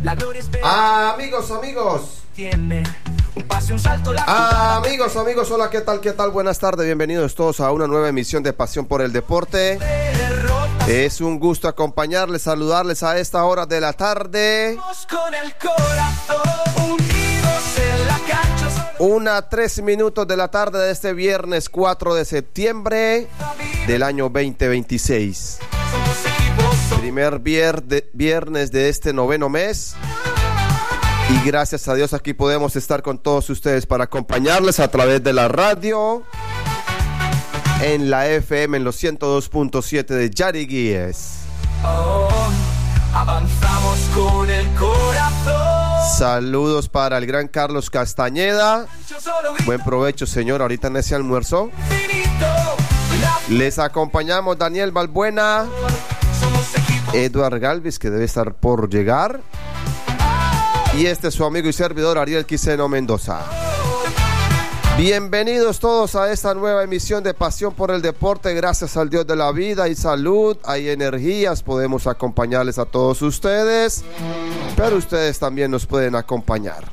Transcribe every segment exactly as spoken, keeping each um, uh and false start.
Ah, amigos, amigos. Ah, amigos, amigos, hola, ¿qué tal? ¿Qué tal? Buenas tardes, bienvenidos todos a una nueva emisión de Pasión por el Deporte. Es un gusto acompañarles, saludarles a esta hora de la tarde. Una tres minutos de la tarde de este viernes cuatro de septiembre del año veinte veintiséis. Primer vier- viernes de este noveno mes. Y gracias a Dios aquí podemos estar con todos ustedes para acompañarles a través de la radio, en la F M en los ciento dos punto siete de Yariguíes. Oh, avanzamos con el corazón. Saludos para el gran Carlos Castañeda. Buen provecho, señor, ahorita en ese almuerzo. Les acompañamos Daniel Balbuena, Eduard Galvis, que debe estar por llegar, y este es su amigo y servidor Ariel Quiseno Mendoza. Bienvenidos todos a esta nueva emisión de Pasión por el Deporte. Gracias al Dios de la vida y salud, hay energías, podemos acompañarles a todos ustedes, pero ustedes también nos pueden acompañar.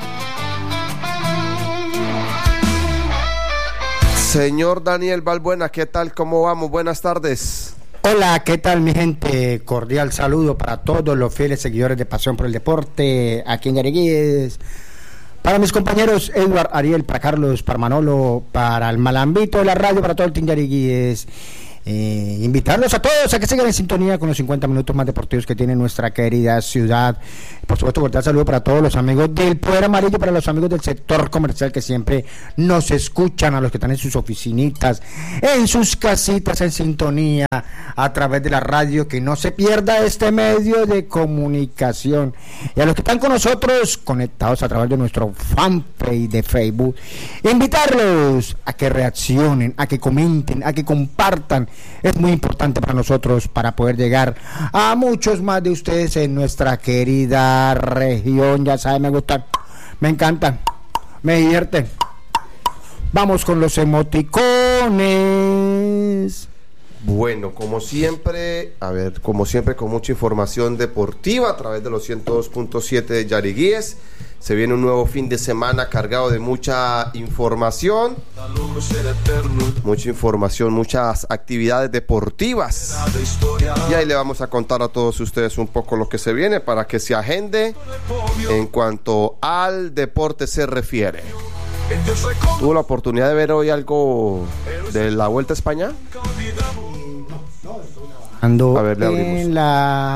Señor Daniel Balbuena, ¿qué tal? ¿Cómo vamos? Buenas tardes. Hola, ¿qué tal, mi gente? Cordial saludo para todos los fieles seguidores de Pasión por el Deporte aquí en Yariguíes. Para mis compañeros Eduard, Ariel, para Carlos, para Manolo, para el Malambito de la radio, para todo el Team Yariguíes. Eh, invitarlos a todos a que sigan en sintonía con los cincuenta minutos más deportivos que tiene nuestra querida ciudad. Por supuesto, cordial saludo para todos los amigos del Poder Amarillo, para los amigos del sector comercial que siempre nos escuchan, a los que están en sus oficinitas, en sus casitas, en sintonía a través de la radio, que no se pierda este medio de comunicación, y a los que están con nosotros conectados a través de nuestro fanpage de Facebook, invitarlos a que reaccionen, a que comenten, a que compartan. Es muy importante para nosotros para poder llegar a muchos más de ustedes en nuestra querida región. Ya saben, me gustan, me encantan, me divierten. Vamos con los emoticones. Bueno, como siempre, a ver, como siempre con mucha información deportiva a través de los ciento dos punto siete de Yariguíes. Se viene un nuevo fin de semana cargado de mucha información, mucha información, muchas actividades deportivas. Y ahí le vamos a contar a todos ustedes un poco lo que se viene para que se agende en cuanto al deporte se refiere. ¿Tuvo la oportunidad de ver hoy algo de la Vuelta a España? Ando a ver, le abrimos. En la...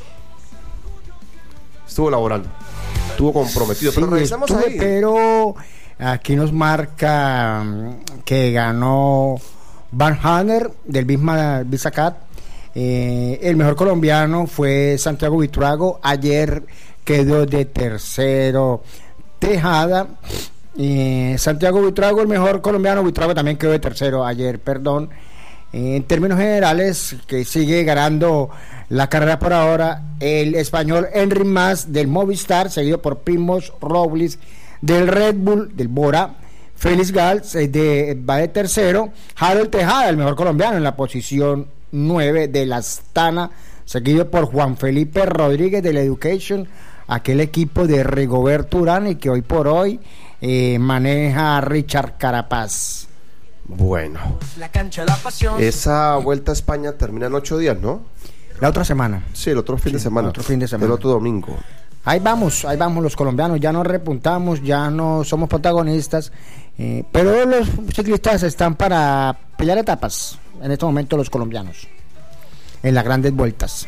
Estuvo laborando. Estuvo comprometido, sí, pero revisamos estuve, ahí. Pero aquí nos marca que ganó Van Hanner del Bisma Bisacat. Eh, el mejor colombiano fue Santiago Buitrago. Ayer quedó de tercero Tejada. Eh, Santiago Buitrago, el mejor colombiano. Buitrago también quedó de tercero ayer, perdón. En términos generales, que sigue ganando la carrera por ahora el español Henry Mas del Movistar, seguido por Primož Roglič del Red Bull, del Bora. Félix Gals de, va de tercero. Harold Tejada, el mejor colombiano, en la posición nueve de la Astana, seguido por Juan Felipe Rodríguez del Education, aquel equipo de Rigoberto Urán, y que hoy por hoy eh, maneja a Richard Carapaz. Bueno, esa Vuelta a España termina en ocho días, ¿no? La otra semana. Sí, el otro fin sí, de semana. El otro fin de semana. El otro domingo. Ahí vamos, ahí vamos los colombianos, ya nos repuntamos, ya no somos protagonistas, eh, pero los ciclistas están para pelear etapas, en este momento los colombianos, en las grandes vueltas.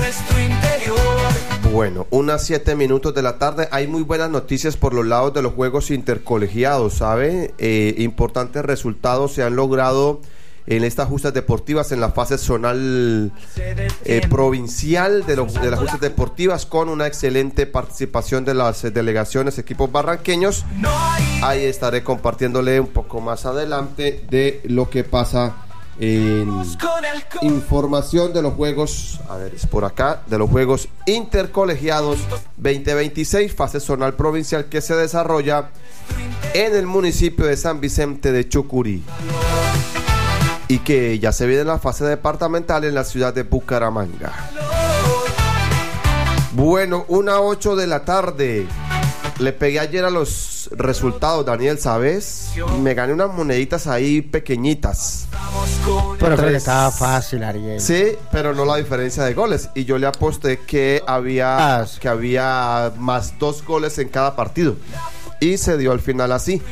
Bueno, unas siete minutos de la tarde. Hay muy buenas noticias por los lados de los juegos intercolegiados, ¿sabe? Eh, importantes resultados se han logrado en estas justas deportivas en la fase zonal eh, provincial de, los, de las justas deportivas, con una excelente participación de las eh, delegaciones, equipos barranqueños. Ahí estaré compartiéndole un poco más adelante de lo que pasa en información de los juegos, a ver, es por acá, de los juegos intercolegiados veinte veintiséis, fase zonal provincial, que se desarrolla en el municipio de San Vicente de Chucurí, y que ya se viene en la fase departamental en la ciudad de Bucaramanga. Bueno, una ocho de la tarde. Le pegué ayer a los resultados, Daniel, ¿sabes? Me gané unas moneditas ahí pequeñitas. Pero creo que estaba fácil, Ariel. Sí, pero no la diferencia de goles. Y yo le aposté que había, Ah. que había más dos goles en cada partido. Y se dio al final así.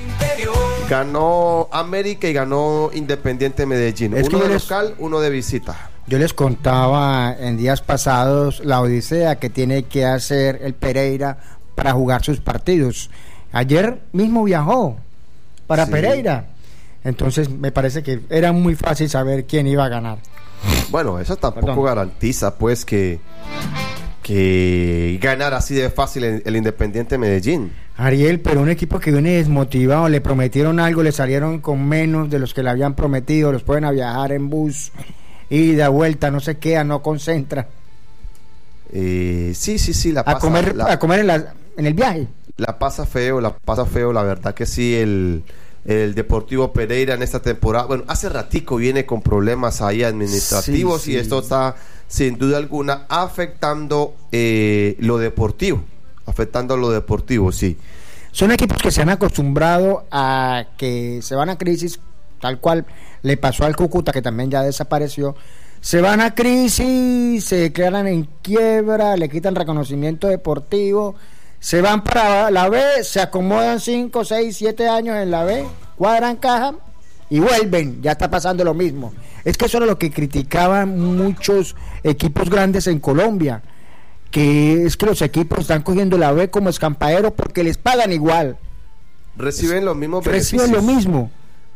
Ganó América y ganó Independiente Medellín. Es que uno de eres- local, uno de visita. Yo les contaba en días pasados la odisea que tiene que hacer el Pereira para jugar sus partidos. Ayer mismo viajó para Sí. Pereira. Entonces me parece que era muy fácil saber quién iba a ganar. Bueno, eso tampoco Perdón. garantiza pues que, que ganar así de fácil el, el Independiente Medellín. Ariel, pero un equipo que viene desmotivado, le prometieron algo, le salieron con menos de los que le habían prometido, los pueden a viajar en bus, ida, vuelta, no se queda, no concentra. Eh, sí, sí, sí, la A pasa, comer, la, a comer en, la- en el viaje. la pasa feo, la pasa feo, la verdad que sí, el, el Deportivo Pereira en esta temporada, bueno, hace ratico viene con problemas ahí administrativos Sí, y sí. esto está sin duda alguna afectando eh, lo deportivo, afectando lo deportivo, sí. Son equipos que se han acostumbrado a que se van a crisis, tal cual le pasó al Cúcuta, que también ya desapareció. Se van a crisis, se declaran en quiebra, le quitan reconocimiento deportivo, se van para la B, se acomodan cinco, seis, siete años en la B, cuadran caja y vuelven. Ya está pasando lo mismo. Es que eso era lo que criticaban muchos equipos grandes en Colombia, que es que los equipos están cogiendo la B como escampadero porque les pagan igual, Reciben los mismos reciben beneficios. lo mismo.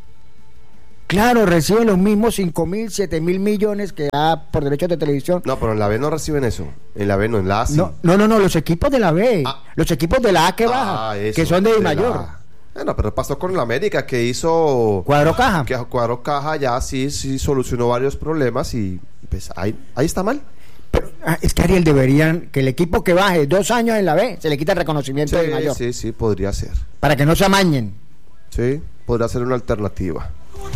Claro, reciben los mismos cinco mil, siete mil millones que da por derechos de televisión. No, pero en la B no reciben eso. En la B no, en la A sí. No, no, no, no, los equipos de la B, Ah. los equipos de la A que baja, Ah, eso, que son de, la mayor. A. Bueno, pero pasó con la América que hizo Cuadro caja. que cuadro caja ya sí sí solucionó varios problemas y pues ahí ahí está mal. Pero, ah, es que Ariel, deberían que el equipo que baje dos años en la B se le quita el reconocimiento de Sí, mayor, sí, sí, podría ser. para que no se amañen. Sí, podría ser una alternativa.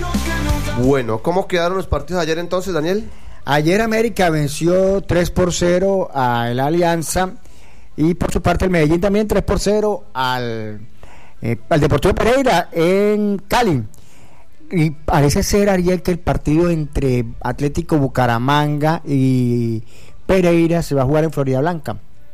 Bueno, ¿cómo quedaron los partidos ayer entonces, Daniel? Ayer América venció tres por cero a la Alianza y por su parte el Medellín también tres por cero al, eh, al Deportivo Pereira en Cali. Y parece ser, Ariel, que el partido entre Atlético Bucaramanga y Pereira se va a jugar en Florida Blanca.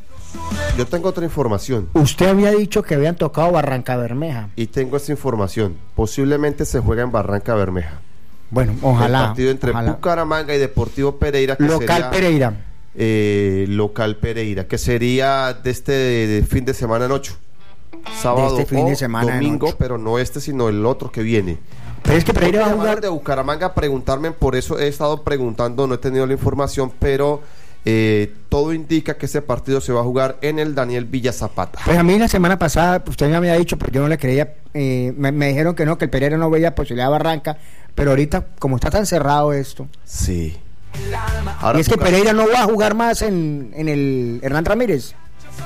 Yo tengo otra información Usted había dicho que habían tocado Barranca Bermeja. y tengo esta información. Posiblemente se juega en Barranca Bermeja. Bueno, ojalá. El partido entre ojalá. Bucaramanga y Deportivo Pereira, que Local sería, Pereira. eh, local Pereira, que sería de este de fin de semana en ocho. Sábado De este fin de o semana en domingo, ocho. pero no este, sino el otro que viene. Pero es que Pereira va a Porque llamaron jugar. de Bucaramanga a preguntarme, por eso he estado preguntando, no he tenido la información, pero eh, todo indica que ese partido se va a jugar en el Daniel Villa Zapata. Pues a mí la semana pasada, usted me había dicho, pero yo no le creía, eh, me, me dijeron que no, que el Pereira no veía posibilidad de Barranca, pero ahorita, como está tan cerrado esto, Sí. y es que Buca- Pereira no va a jugar más en, en el Hernán Ramírez.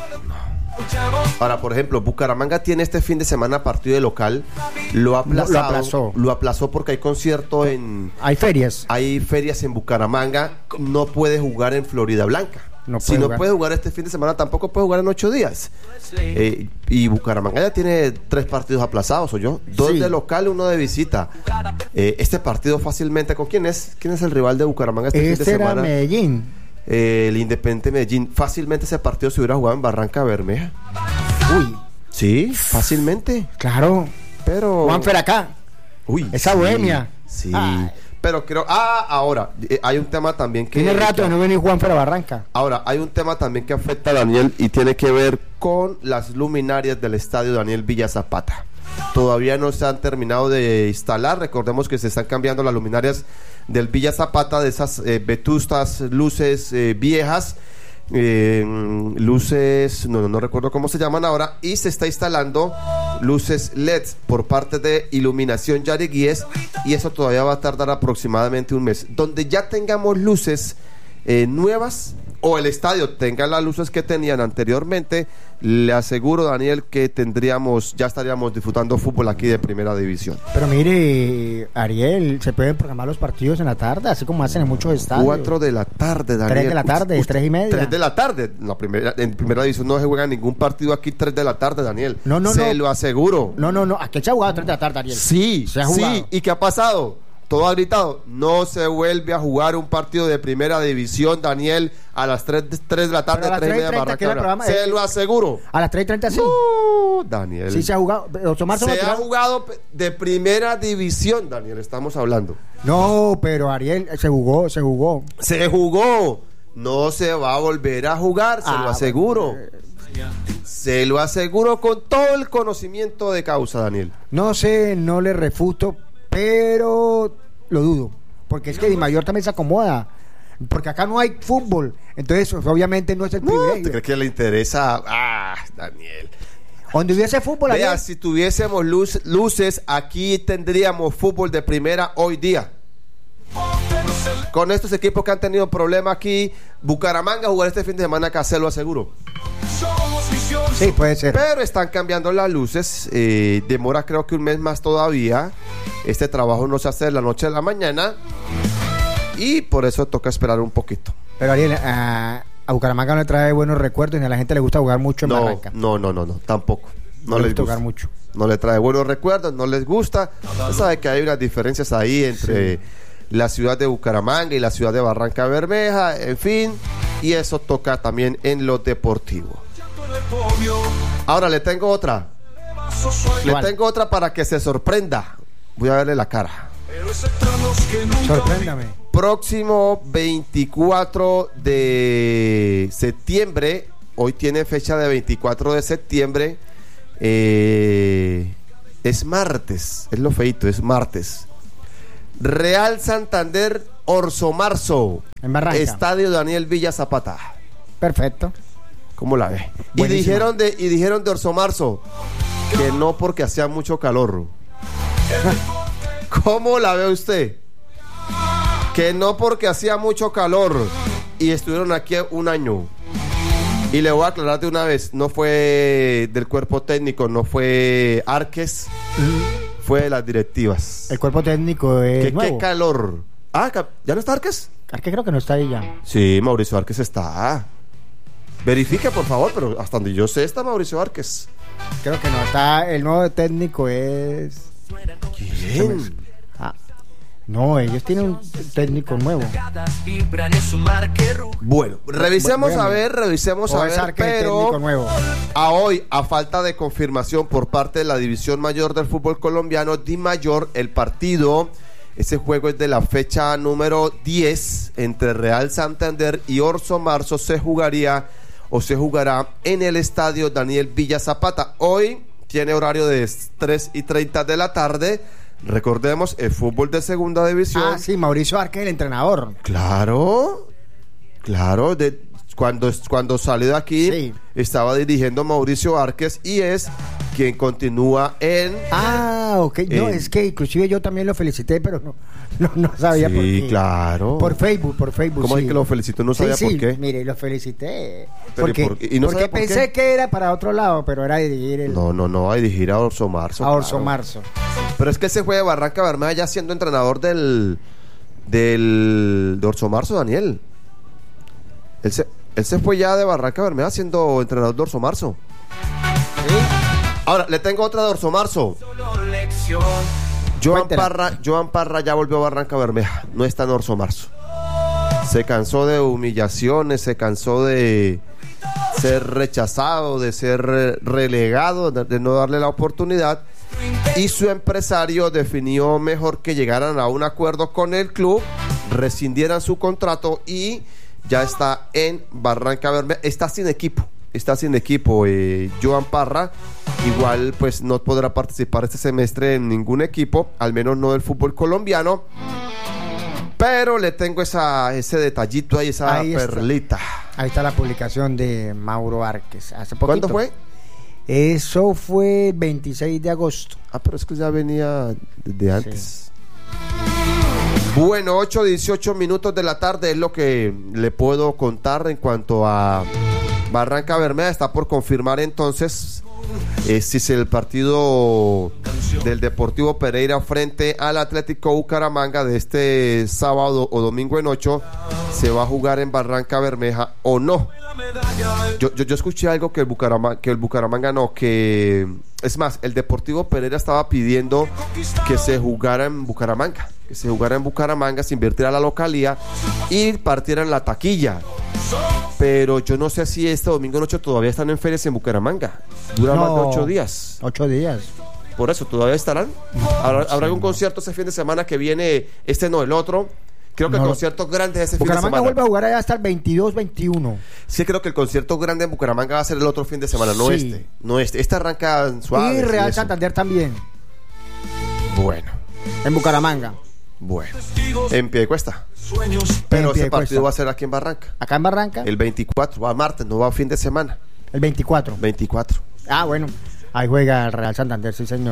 Ahora, por ejemplo, Bucaramanga tiene este fin de semana partido de local, lo ha No, lo aplazado, aplazó. lo aplazó porque hay concierto en, Hay ferias. hay ferias en Bucaramanga, no puede jugar en Florida Blanca. No si puede no jugar. puede jugar este fin de semana, tampoco puede jugar en ocho días. Eh, y Bucaramanga ya tiene tres partidos aplazados, ¿o yo? Dos Sí. de local, uno de visita. Eh, este partido fácilmente, ¿con quién es? ¿Quién es el rival de Bucaramanga este fin Este de era semana? Medellín. Eh, el Independiente Medellín. Fácilmente ese partido se hubiera jugado en Barranca Bermeja. Uy, Sí, fácilmente. claro. Pero. Juanfer acá. Uy, esa sí, bohemia. Sí. Ay. Pero creo. Ah, ahora. eh, hay un tema también que. Tiene rato que- de no venir Juanfer a Barranca. Ahora, hay un tema también que afecta a Daniel y tiene que ver con las luminarias del estadio Daniel Villa Zapata. Todavía no se han terminado de instalar. Recordemos que se están cambiando las luminarias del Villa Zapata, de esas eh, vetustas luces eh, viejas. Eh, luces, no, no, no recuerdo cómo se llaman ahora, y se está instalando luces L E D por parte de Iluminación Yariguíes, y eso todavía va a tardar aproximadamente un mes. Donde ya tengamos luces eh, nuevas, o el estadio tengan las luces que tenían anteriormente, le aseguro, Daniel, que tendríamos, ya estaríamos disfrutando fútbol aquí de primera división. Pero mire, Ariel, se pueden programar los partidos en la tarde, así como hacen en muchos estadios. Cuatro de la tarde, Daniel. Tres de la tarde, Usted, tres y media. Tres de la tarde. La primera, en primera división no se juega ningún partido aquí tres de la tarde, Daniel. No, no, se no. lo aseguro. No, no, no. Aquí se ha jugado tres de la tarde, Ariel. Sí, se ha jugado. sí. ¿Y qué ha pasado? Todo ha gritado. No se vuelve a jugar un partido de primera división, Daniel, a las tres, tres de la tarde, Pero a las tres y media, tres y treinta, Barranca que era el Bermeja. programa, Se eh, lo aseguro. A las tres y treinta sí. Uh, Daniel. Sí se ha jugado. ocho de marzo Se lo ha tiraron. jugado de primera división, Daniel, estamos hablando. No, pero Ariel, se jugó, se jugó. Se jugó. No se va a volver a jugar, se Ah, lo aseguro. Se lo aseguro con todo el conocimiento de causa, Daniel. No sé, no le refuto, pero lo dudo. Porque es que Di Mayor también se acomoda. Porque acá no hay fútbol. Entonces, obviamente no es el No, privilegio. ¿te crees que le interesa? Ah, Daniel. Donde hubiese fútbol, Vea, Ariel. si tuviésemos luz, luces, aquí tendríamos fútbol de primera hoy día. Con estos equipos que han tenido problemas aquí, Bucaramanga jugar este fin de semana acá, se lo aseguro. Sí, puede ser. Pero están cambiando las luces, eh, demora creo que un mes más todavía. Este trabajo no se hace de la noche a la mañana y por eso toca esperar un poquito. Pero Ariel, a, a Bucaramanga no le trae buenos recuerdos y a la gente le gusta jugar mucho en No, Barranca. no, no, no, no, tampoco. No, le les gusta gusta jugar mucho. No le trae buenos recuerdos, no les gusta. Usted sabe que hay unas diferencias ahí entre sí. La ciudad de Bucaramanga y la ciudad de Barranca Bermeja, en fin, y eso toca también en lo deportivo. Ahora le tengo otra. Le ¿Cuál? tengo otra para que se sorprenda. Voy a verle la cara. Sorpréndame. Próximo veinticuatro de septiembre. Hoy tiene fecha de veinticuatro de septiembre. Eh, es martes. Es lo feito, es martes. Real Santander, Orso Marzo. En Barranca. Estadio Daniel Villa Zapata. Perfecto. ¿Cómo la ve? Y Buenísima. dijeron de y dijeron de Orso Marzo que no porque hacía mucho calor. ¿Cómo la ve usted? Que no porque hacía mucho calor y estuvieron aquí un año. Y le voy a aclarar de una vez, no fue del cuerpo técnico, no fue Arques, fue de las directivas. El cuerpo técnico es ¿Qué, nuevo. qué calor? Ah, ¿ya no está Arques? Arque creo que no está ahí ya. Sí, Mauricio Arques está. Verifique, por favor, pero hasta donde yo sé está Mauricio Arques. Creo que no está. El nuevo técnico es. ¿Quién? Ah, no, ellos tienen un técnico nuevo. Bueno, revisemos Bueno, a ver, revisemos o a es ver, Arque el pero técnico nuevo. a hoy, a falta de confirmación por parte de la División Mayor del Fútbol Colombiano, Di Mayor, el partido, ese juego es de la fecha número diez entre Real Santander y Orso Marzo, se jugaría o se jugará en el estadio Daniel Villa Zapata. Hoy tiene horario de tres y treinta de la tarde. Recordemos, el fútbol de segunda división. Ah, sí, Mauricio Arque, el entrenador. Claro, claro, de, cuando, cuando salió de aquí, Sí. estaba dirigiendo Mauricio Arques y es quien continúa en... Ah, ok. No, Eh. es que inclusive yo también lo felicité, pero no, no, no sabía Sí, por qué. claro. Por Facebook, por Facebook. ¿Cómo sí. es que lo felicitó? No sabía sí, por sí, qué. Mire, lo felicité. Pero, ¿y Porque, por qué? ¿Y no porque sabe por pensé qué? que era para otro lado, pero era dirigir el, No, no, no, a dirigir a Orso Marzo. a Orso claro. Marzo. Pero es que se fue de Barranca Bermeja ya siendo entrenador del, del de Orso Marzo, Daniel. Él se, él se fue ya de Barranca Bermeja siendo entrenador de Orso Marzo. ¿Sí? Ahora, le tengo otra de Orso Marzo. Joan Cuéntela. Parra, Joan Parra ya volvió a Barranca Bermeja, no está en Orso Marzo. Se cansó de humillaciones, se cansó de ser rechazado, de ser relegado, de, de no darle la oportunidad. Y su empresario definió mejor que llegaran a un acuerdo con el club, rescindieran su contrato y ya está en Barranca Bermeja. Está sin equipo, está sin equipo eh, Joan Parra. Igual pues no podrá participar este semestre en ningún equipo, al menos no del fútbol colombiano. Pero le tengo esa, ese detallito ahí, esa Ahí está. perlita. Ahí está la publicación de Mauro Arques. Hace poquito. ¿Cuándo fue? Eso fue el veintiséis de agosto. Ah, pero es que ya venía desde antes. Bueno, ocho dieciocho minutos de la tarde es lo que le puedo contar en cuanto a Barranca Bermeja. Está por confirmar entonces eh, si es el partido del Deportivo Pereira frente al Atlético Bucaramanga de este sábado o domingo en ocho se va a jugar en Barranca Bermeja o no. Yo, yo, yo escuché algo que el Bucaramanga, que el Bucaramanga no, que es más, el Deportivo Pereira estaba pidiendo que se jugara en Bucaramanga, que se jugara en Bucaramanga, se invirtiera la localía y partiera en la taquilla. Pero yo no sé si este domingo en ocho todavía están en ferias en Bucaramanga. Dura no, más de ocho días. Ocho días. Por eso, ¿todavía estarán? ¿Habrá, ¿habrá algún concierto ese fin de semana que viene? Este no, el otro. Creo que no, el concierto grande es ese fin de semana. Bucaramanga vuelve a jugar allá hasta el veintidós veintiuno. Sí, creo que el concierto grande en Bucaramanga va a ser el otro fin de semana, no sí. este. No este. Este arranca suave. Y Real Santander también. Bueno. En Bucaramanga. Bueno. En Piedecuesta. Pero ese partido va a ser aquí en Barranca. ¿Acá en Barranca? El veinticuatro, va a martes, no va a fin de semana. El veinticuatro. veinticuatro. Ah, bueno. Ahí juega el Real Santander, sí señor.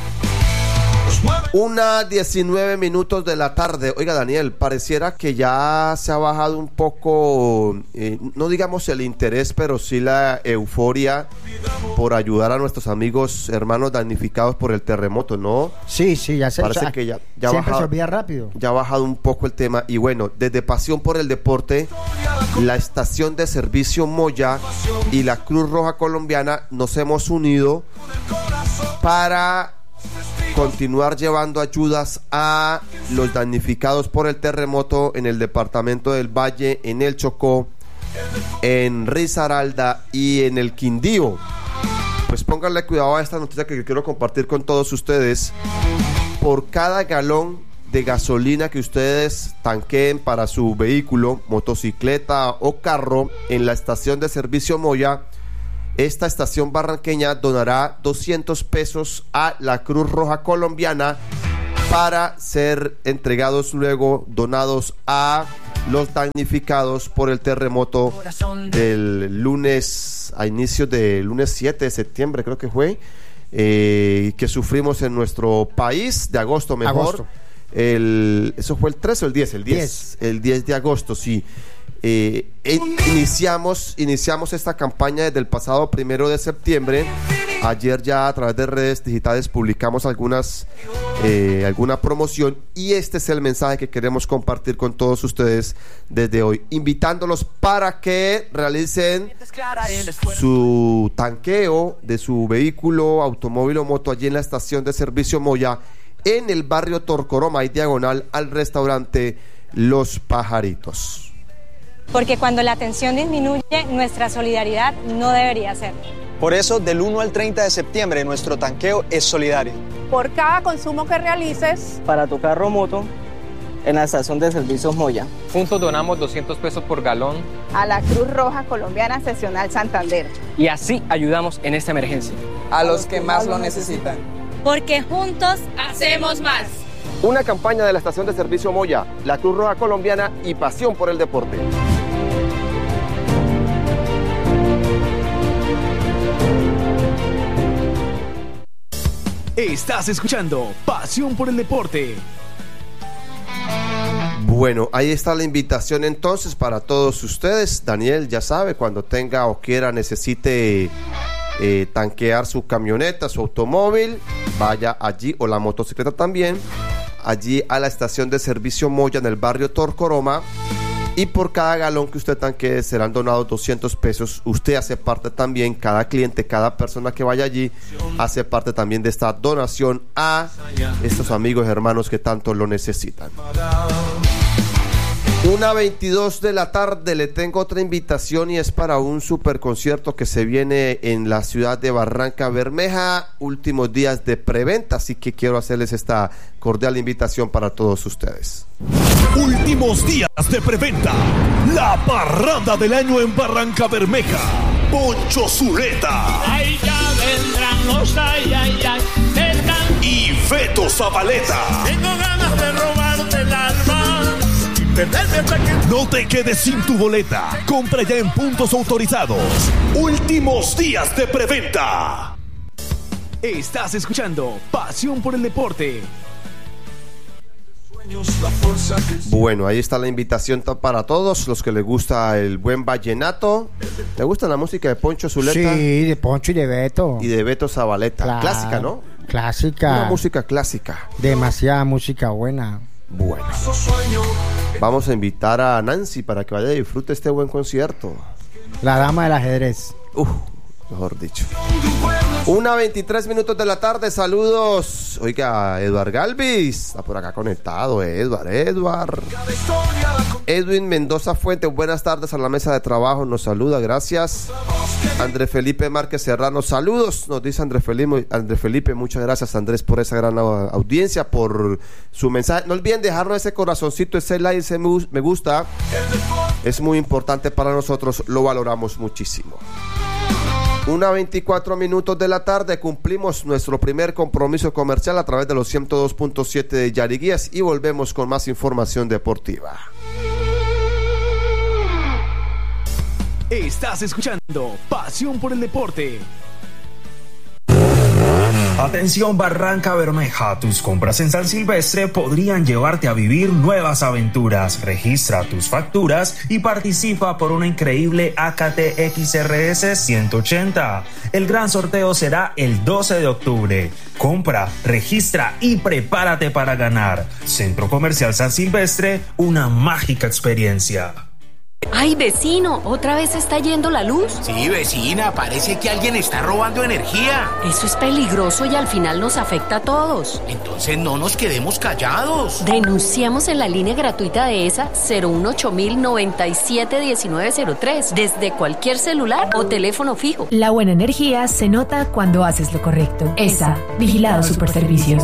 Una diecinueve minutos de la tarde. Oiga, Daniel, pareciera que ya se ha bajado un poco, eh, no digamos el interés, pero sí la euforia por ayudar a nuestros amigos, hermanos damnificados por el terremoto, ¿no? Sí, sí, ya se parece ya, que ya, ya siempre bajado, se olvida rápido. Ya ha bajado un poco el tema. Y bueno, desde Pasión por el Deporte, la estación de servicio Moya y la Cruz Roja Colombiana nos hemos unido para continuar llevando ayudas a los damnificados por el terremoto en el departamento del Valle, en el Chocó, en Risaralda y en el Quindío. Pues pónganle cuidado a esta noticia que quiero compartir con todos ustedes. Por cada galón de gasolina que ustedes tanqueen para su vehículo, motocicleta o carro en la estación de servicio Moya, esta estación barranqueña donará doscientos pesos a la Cruz Roja Colombiana para ser entregados luego, donados a los damnificados por el terremoto del lunes, a inicios del lunes siete de septiembre creo que fue, eh, que sufrimos en nuestro país, de agosto mejor. Agosto. El, ¿Eso fue el tres o el diez? El diez. diez. El diez de agosto, sí. Eh, iniciamos iniciamos esta campaña desde el pasado primero de septiembre. Ayer ya a través de redes digitales publicamos algunas eh, alguna promoción y este es el mensaje que queremos compartir con todos ustedes desde hoy, invitándolos para que realicen su tanqueo de su vehículo, automóvil o moto allí en la estación de servicio Moya en el barrio Torcoroma y diagonal al restaurante Los Pajaritos. Porque cuando la tensión disminuye, nuestra solidaridad no debería ser. Por eso, del uno al treinta de septiembre, nuestro tanqueo es solidario. Por cada consumo que realices, para tu carro o moto, en la estación de servicios Moya. Juntos donamos doscientos pesos por galón a la Cruz Roja Colombiana Seccional Santander. Y así ayudamos en esta emergencia. A los que más lo necesitan. Porque juntos hacemos más. Una campaña de la estación de servicio Moya, la Cruz Roja Colombiana y Pasión por el Deporte. Estás escuchando Pasión por el Deporte. Bueno, ahí está la invitación entonces para todos ustedes. Daniel ya sabe, cuando tenga o quiera, necesite eh, tanquear su camioneta, su automóvil, vaya allí, o la motocicleta también, allí a la estación de servicio Moya en el barrio Torcoroma. Y por cada galón que usted tanquee serán donados doscientos pesos. Usted hace parte también, cada cliente, cada persona que vaya allí hace parte también de esta donación a estos amigos y hermanos que tanto lo necesitan. Una veintidós de la tarde, le tengo otra invitación y es para un super concierto que se viene en la ciudad de Barranca Bermeja, últimos días de preventa, así que quiero hacerles esta cordial invitación para todos ustedes. Últimos días de preventa, la parranda del año en Barranca Bermeja, Poncho Zuleta. Ahí ya vendrán los ay, ay, ay, están... y Feto Zabaleta. Tengo ganas de robarte el alma. No te quedes sin tu boleta. Compra ya en puntos autorizados. Últimos días de preventa. Estás escuchando Pasión por el Deporte. Bueno, ahí está la invitación para todos los que les gusta el buen vallenato. ¿Le gusta la música de Poncho Zuleta? Sí, de Poncho y de Beto. Y de Beto Zabaleta. Claro. Clásica, ¿no? Clásica. Una música clásica. Demasiada música buena. Bueno. Vamos a invitar a Nancy para que vaya y disfrute este buen concierto. La dama del ajedrez. Uf, mejor dicho. Una veintitrés minutos de la tarde, saludos. Oiga, Eduard Galvis está por acá conectado. Eduard, Eduard. Edwin Mendoza Fuentes, buenas tardes a la mesa de trabajo, nos saluda, gracias. Andrés Felipe Márquez Serrano, saludos, nos dice Andrés Felipe, Andrés Felipe, muchas gracias Andrés por esa gran audiencia, por su mensaje. No olviden dejarnos ese corazoncito, ese like, ese me gusta. Es muy importante para nosotros, lo valoramos muchísimo. Una veinticuatro minutos de la tarde, cumplimos nuestro primer compromiso comercial a través de los ciento dos punto siete de Yariguías y volvemos con más información deportiva. Estás escuchando Pasión por el Deporte. Atención Barranca Bermeja, tus compras en San Silvestre podrían llevarte a vivir nuevas aventuras. Registra tus facturas y participa por una increíble A K T X R S ciento ochenta. El gran sorteo será el doce de octubre. Compra, registra y prepárate para ganar. Centro Comercial San Silvestre, una mágica experiencia. Ay, vecino, ¿otra vez está yendo la luz? Sí, vecina, parece que alguien está robando energía. Eso es peligroso y al final nos afecta a todos. Entonces no nos quedemos callados. Denunciamos en la línea gratuita de E S A cero uno ocho mil noventa y siete diecinueve cero tres desde cualquier celular o teléfono fijo. La buena energía se nota cuando haces lo correcto. E S A, Vigilado Superservicios.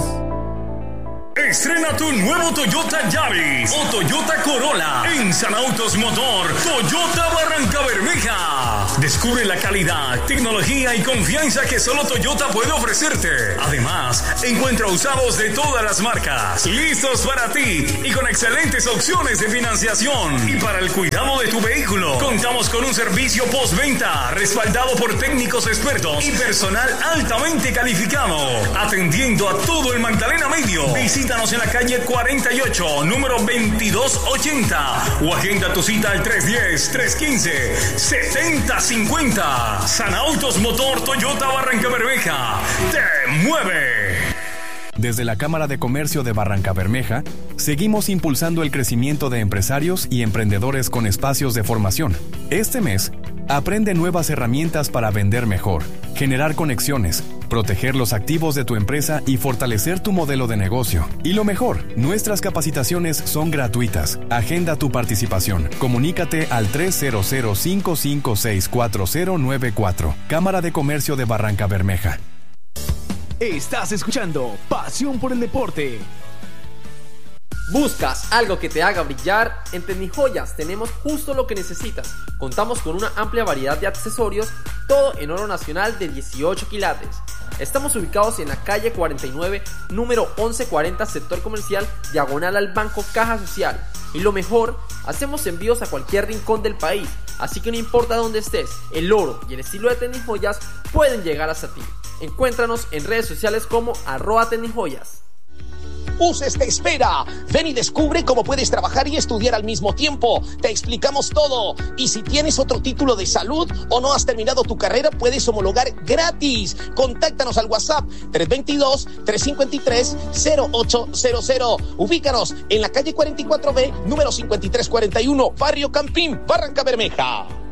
Estrena tu nuevo Toyota Yaris o Toyota Corolla en San Autos Motor Toyota Barranca Bermeja. Descubre la calidad, tecnología y confianza que solo Toyota puede ofrecerte. Además, encuentra usados de todas las marcas, listos para ti y con excelentes opciones de financiación. Y para el cuidado de tu vehículo, contamos con un servicio postventa respaldado por técnicos expertos y personal altamente calificado, atendiendo a todo el Magdalena Medio. Visítanos en la calle cuarenta y ocho, número veintidós ochenta, o agenda tu cita al tres uno cero, tres uno cinco, siete cero cinco cero. San Autos Motor Toyota Barranca Bermeja te mueve. Desde la Cámara de Comercio de Barranca Bermeja, seguimos impulsando el crecimiento de empresarios y emprendedores con espacios de formación. Este mes, aprende nuevas herramientas para vender mejor, generar conexiones, proteger los activos de tu empresa y fortalecer tu modelo de negocio. Y lo mejor, nuestras capacitaciones son gratuitas. Agenda tu participación. Comunícate al tres cero cero, cinco cinco seis, cuatro cero nueve cuatro. Cámara de Comercio de Barranca Bermeja. Estás escuchando Pasión por el Deporte. ¿Buscas algo que te haga brillar? En Tecnijoyas tenemos justo lo que necesitas. Contamos con una amplia variedad de accesorios, todo en oro nacional de dieciocho quilates. Estamos ubicados en la calle cuarenta y nueve, número once cuarenta, sector comercial, diagonal al Banco Caja Social. Y lo mejor, hacemos envíos a cualquier rincón del país, así que no importa dónde estés, el oro y el estilo de Tecnijoyas pueden llegar hasta ti. Encuéntranos en redes sociales como arroba Tecnijoyas. U C E S te espera. Ven y descubre cómo puedes trabajar y estudiar al mismo tiempo. Te explicamos todo. Y si tienes otro título de salud o no has terminado tu carrera, puedes homologar gratis. Contáctanos al WhatsApp tres dos dos, tres cinco tres, cero ocho cero cero. Ubícanos en la calle cuarenta y cuatro B, número cincuenta y tres cuarenta y uno, Barrio Campín, Barranca Bermeja.